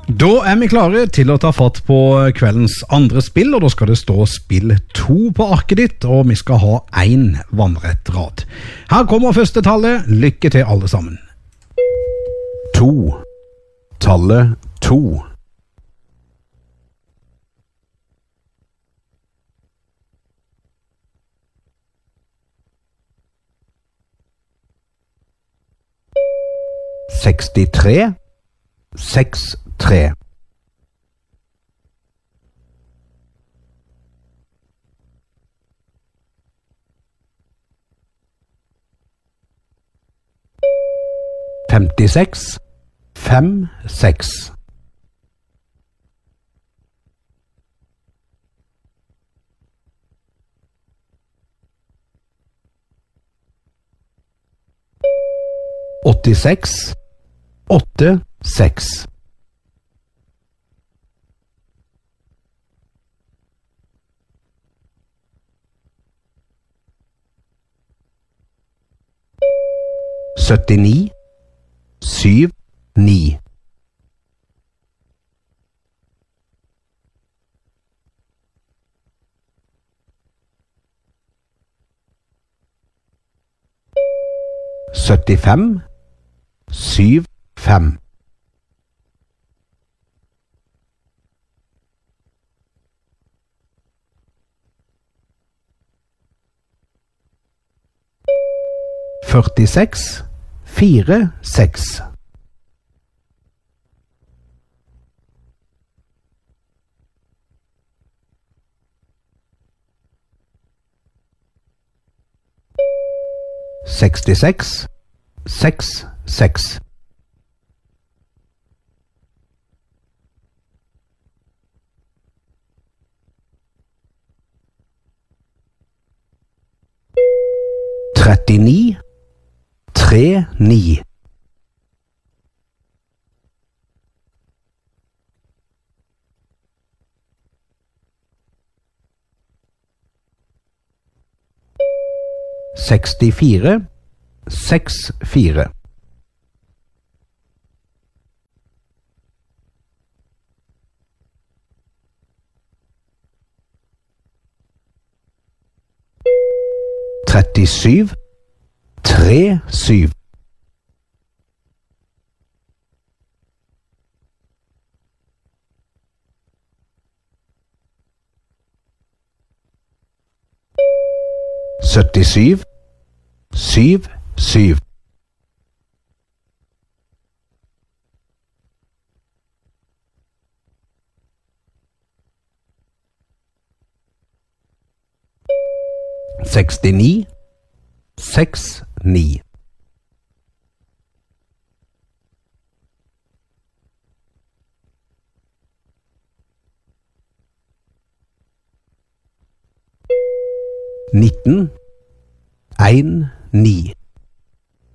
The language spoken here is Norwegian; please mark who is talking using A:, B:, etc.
A: Da vi klare til å ta fatt på kveldens andre spill, og da skal det stå spill 2 på arket ditt, og vi skal ha 1 vannrett rad. Her kommer første tallet. Lykke til alle sammen.
B: 2. Tallet 2. 63 63 56 56 86 86 79 79 75 75 46 46 66 66 39 39 64 64 37 37 77 77 69 69 19 1 9